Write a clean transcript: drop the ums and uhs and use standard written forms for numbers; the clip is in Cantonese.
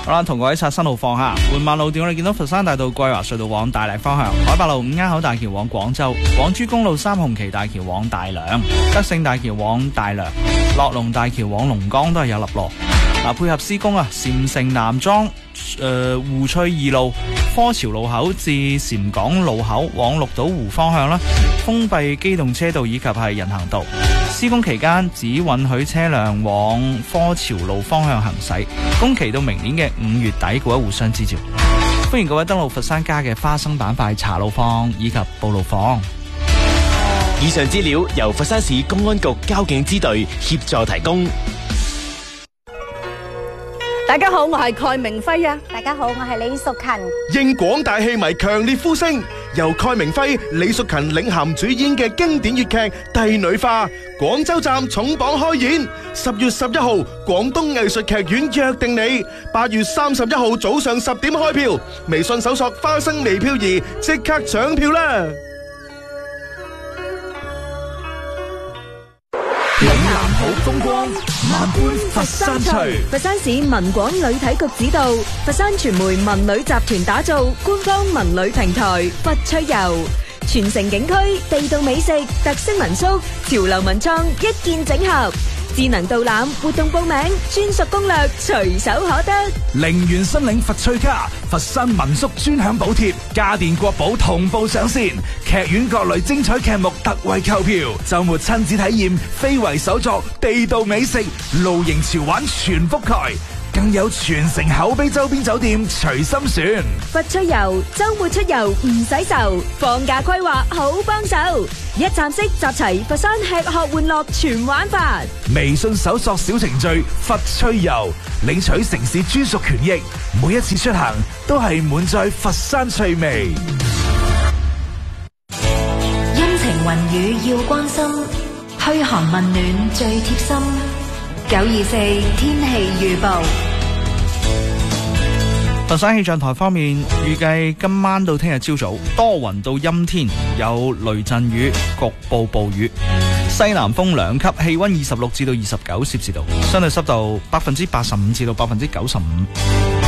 好啦，同各位刷新路況下，緩慢路段我哋見到佛山大道桂華隧道往大荔方向，海八路五鴉口大橋往廣州，廣珠公路三紅旗大橋往大良，德勝大橋往大良，樂龍大橋往龍崗都係有立落。配合施工啊，禪城南莊湖翠二路科潮路口至禪港路口往綠島湖方向啦，封閉機動車道以及係人行道。施工期間只允許車輛往科潮路方向行駛，工期到明年嘅5月底，各位互相支照。歡迎各位登錄佛山家嘅花生板塊查路況以及報路況。 以上資料由佛山市公安局交警支隊協助提供。 大家好，我係蓋明輝啊！ 大家好，我係李淑勤。 應廣大戲迷強烈呼聲，由蓋明輝、李淑勤領銜主演嘅經典粵劇《帝女花》廣州站重磅開演。10月11號，廣東藝術劇院約定你。8月31號早上10點開票，微信搜索花生微票兒，即刻搶票啦！ 嶺南好風光，萬般佛山趣。 佛山市文廣旅體局指導，佛山傳媒文旅集團打造官方文旅平台佛趣遊，全城景區、地道美食、特色民宿、潮流文創一鍵整合，智能導覽、活動報名、專屬攻略隨手可得。 零元申領佛趣卡，佛山民宿專享補貼，家電國寶同步上線，劇院各類精彩劇目特惠購票，周末親子體驗非遺手作、地道美食、露營潮玩全覆蓋，更有全城口碑周邊酒店隨心選。 佛趣遊周末出遊唔使愁，放假規劃好幫手，一站式集齊佛山吃喝玩樂全玩法。 微信搜索小程序佛趣遊，領取城市專屬權益，每一次出行都係滿載佛山趣味。 陰晴雲雨要關心，噓寒問暖最貼心。924天氣預報。 佛山氣象台方面，預計今晚到聽日朝早多雲到陰天，有雷陣雨，局部暴雨，西南風2級，氣溫26至到29攝氏度，相對濕度85%至到95%。